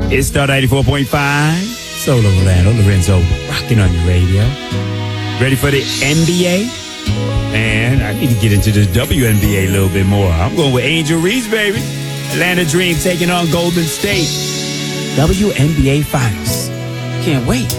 It's Star 94.5. Solo Orlando, Lorenzo, rocking on your radio. Ready for the NBA? Man, I need to get into the WNBA a little bit more. I'm going with Angel Reese, baby. Atlanta Dream taking on Golden State. WNBA Finals. Can't wait.